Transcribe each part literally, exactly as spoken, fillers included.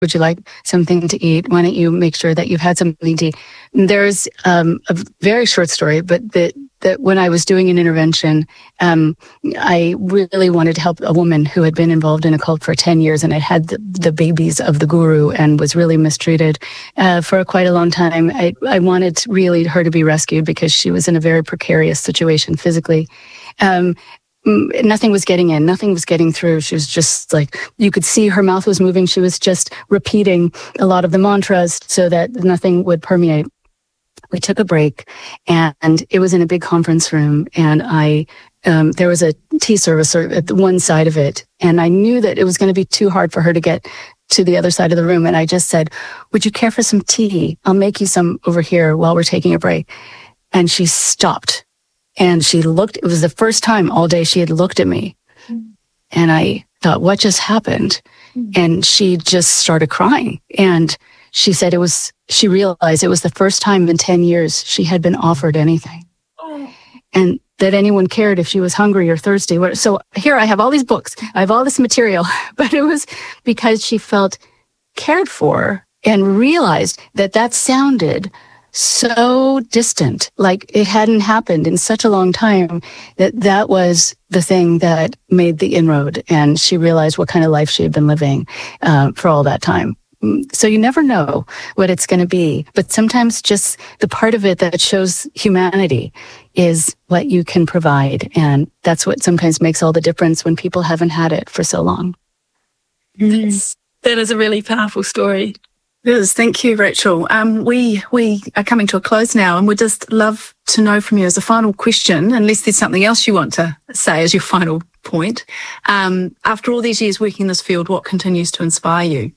would you like something to eat? Why don't you make sure that you've had something to eat? There's um, a very short story, but that that when I was doing an intervention, um, I really wanted to help a woman who had been involved in a cult for ten years and had had the, the babies of the guru and was really mistreated uh, for quite a long time. I, I wanted really her to be rescued because she was in a very precarious situation physically. Um, Nothing was getting in. Nothing was getting through. She was just like, you could see her mouth was moving. She was just repeating a lot of the mantras so that nothing would permeate. We took a break, and it was in a big conference room, and I, um, there was a tea service at the one side of it, and I knew that it was going to be too hard for her to get to the other side of the room, and I just said, would you care for some tea? I'll make you some over here while we're taking a break. And she stopped. And she looked, it was the first time all day she had looked at me. Mm. And I thought, what just happened? Mm. And she just started crying. And she said it was, she realized it was the first time in ten years she had been offered anything. Oh. And that anyone cared if she was hungry or thirsty. So here I have all these books, I have all this material, but it was because she felt cared for and realized that that sounded so distant, like it hadn't happened in such a long time, that that was the thing that made the inroad. And she realized what kind of life she had been living uh, for all that time. So you never know what it's going to be. But sometimes just the part of it that shows humanity is what you can provide. And that's what sometimes makes all the difference when people haven't had it for so long. That's, that is a really powerful story. It is. Thank you, Rachel. Um, we we are coming to a close now, and we'd just love to know from you as a final question, unless there's something else you want to say as your final point. Um, after all these years working in this field, what continues to inspire you?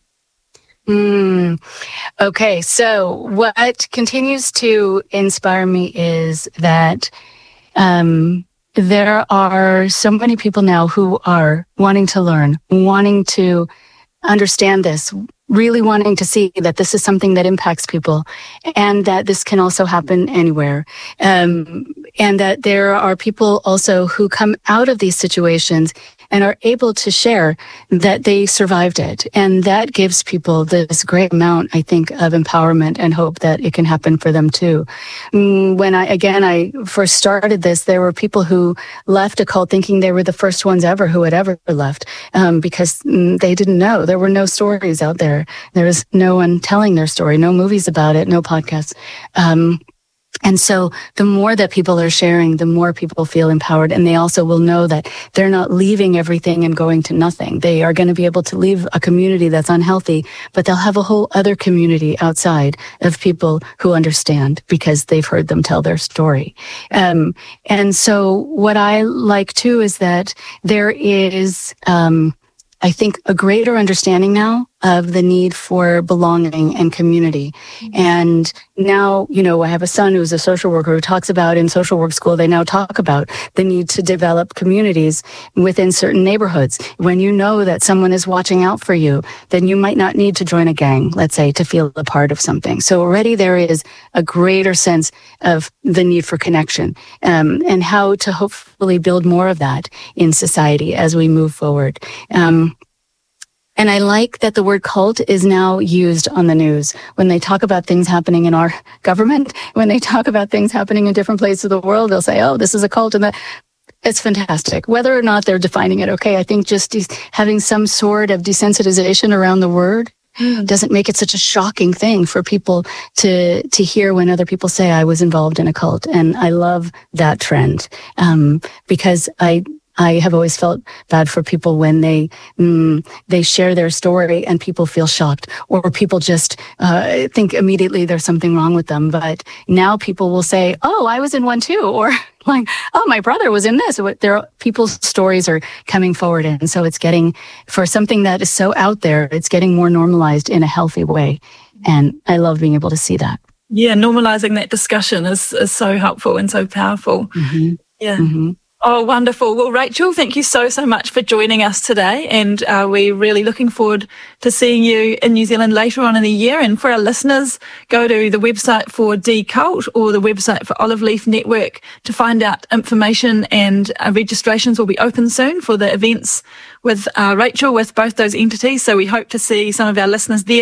Mm, okay, so what continues to inspire me is that um, there are so many people now who are wanting to learn, wanting to understand this, really wanting to see that this is something that impacts people and that this can also happen anywhere. Um, and that there are people also who come out of these situations and are able to share that they survived it. And that gives people this great amount, I think, of empowerment and hope that it can happen for them too. When I, again, I first started this, there were people who left a cult thinking they were the first ones ever who had ever left, um, because they didn't know. There were no stories out there. There was no one telling their story, no movies about it, no podcasts. Um, And so the more that people are sharing, the more people feel empowered. And they also will know that they're not leaving everything and going to nothing. They are going to be able to leave a community that's unhealthy, but they'll have a whole other community outside of people who understand because they've heard them tell their story. Um, and so what I like too is that there is, um, I think, a greater understanding now of the need for belonging and community. Mm-hmm. And now, you know, I have a son who's a social worker who talks about in social work school, they now talk about the need to develop communities within certain neighborhoods. When you know that someone is watching out for you, then you might not need to join a gang, let's say, to feel a part of something. So already there is a greater sense of the need for connection, um, and how to hopefully build more of that in society as we move forward. Um, And I like that the word cult is now used on the news when they talk about things happening in our government, when they talk about things happening in different places of the world, they'll say, oh, this is a cult. And that, it's fantastic. Whether or not they're defining it, okay, I think just de- having some sort of desensitization around the word doesn't make it such a shocking thing for people to to hear when other people say I was involved in a cult. And I love that trend, um, because I... I have always felt bad for people when they mm, they share their story and people feel shocked, or people just uh, think immediately there's something wrong with them. But now people will say, "Oh, I was in one too," or like, "Oh, my brother was in this." There, people's stories are coming forward, and so it's getting, for something that is so out there, it's getting more normalized in a healthy way, and I love being able to see that. Yeah, normalizing that discussion is is so helpful and so powerful. Mm-hmm. Yeah. Mm-hmm. Oh, wonderful. Well, Rachel, thank you so, so much for joining us today. And uh, we're really looking forward to seeing you in New Zealand later on in the year. And for our listeners, go to the website for D-Cult or the website for Olive Leaf Network to find out information, and uh, registrations will be open soon for the events with uh, Rachel with both those entities. So we hope to see some of our listeners there.